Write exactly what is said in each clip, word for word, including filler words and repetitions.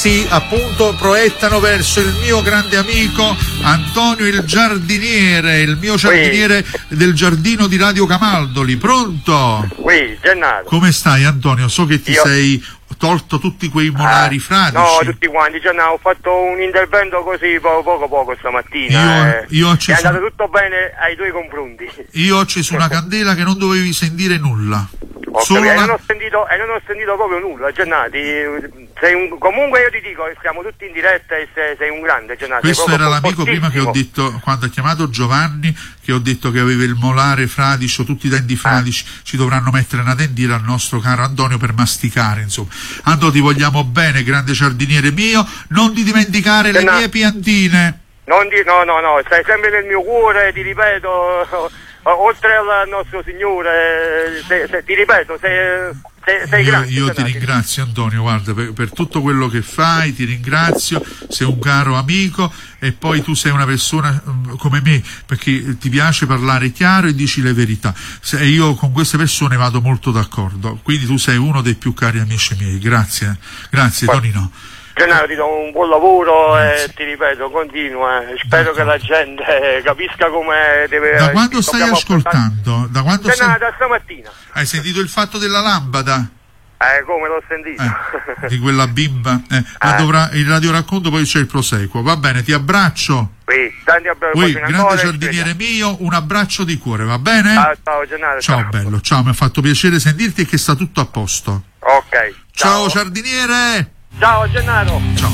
si appunto proiettano verso il mio grande amico Antonio il giardiniere, il mio giardiniere oui. del giardino di Radio Camaldoli. Pronto? Oui, Gennaro. Come stai, Antonio? So che ti Io... sei tolto tutti quei molari ah, fradici. No, tutti quanti. Gennaro, ho fatto un intervento così poco poco, poco stamattina. Io, eh. io ho acceso... È andato tutto bene ai tuoi confronti. Io ho acceso una candela che non dovevi sentire nulla. Solo la... e, non ho sentito, e non ho sentito proprio nulla, Gennati. Sei un, comunque io ti dico, siamo tutti in diretta e sei, sei un grande, Gennati. Questo era l'amico prima che ho detto, quando ha chiamato Giovanni, che ho detto che aveva il molare fradicio, tutti i denti fradici, ah. ci dovranno mettere una dentiera al nostro caro Antonio per masticare, insomma. Antonio, ti vogliamo bene, grande giardiniere mio, non ti dimenticare Gennati. Le mie piantine. Non di, no, no, no, stai sempre nel mio cuore, ti ripeto... Oltre al nostro Signore, se, se, ti ripeto, sei, sei, sei io, grande. Io ti ringrazio, Antonio, guarda, per, per tutto quello che fai, ti ringrazio, sei un caro amico e poi tu sei una persona um, come me, perché ti piace parlare chiaro e dici le verità. Se, io con queste persone vado molto d'accordo, quindi tu sei uno dei più cari amici miei, grazie, grazie Poi. Tonino. Gennaro, ti do un buon lavoro Grazie. e ti ripeto, continua. Spero che la gente capisca come deve... Da quando stai ascoltando? Da quando Gennaro, sei... da stamattina. Hai sentito il fatto della lampada? Eh, come l'ho sentito. Eh, di quella bimba. Eh, eh. Dovrà, il radioracconto, poi c'è il proseguo. Va bene, ti abbraccio. Sì, tanti abbracci. Poi, grande giardiniere mio, un abbraccio di cuore, va bene? Ciao, ciao Gennaro. Ciao, ciao, bello, ciao, mi ha fatto piacere sentirti e che sta tutto a posto. Ok. Ciao, ciao giardiniere. Ciao Gennaro. Ciao.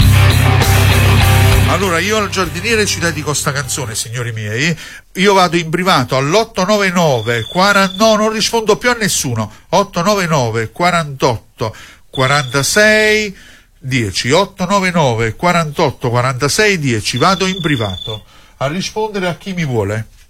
Allora io al giardiniere ci dedico sta canzone, signori miei. Io vado in privato all'otto nove nove quaranta, no, non rispondo più a nessuno. otto nove nove quarantotto quarantasei dieci otto nove nove quarantotto quarantasei dieci. Vado in privato a rispondere a chi mi vuole.